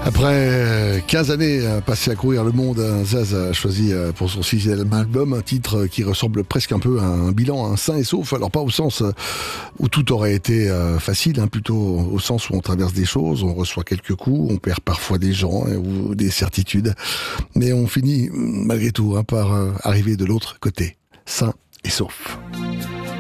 Après 15 années passées à courir le monde, Zaz a choisi pour son 6e album un titre qui ressemble presque un peu à un bilan, un sain et sauf. Alors pas au sens où tout aurait été facile, plutôt au sens où on traverse des choses, on reçoit quelques coups, on perd parfois des gens ou des certitudes. Mais on finit malgré tout par arriver de l'autre côté, sain et sauf.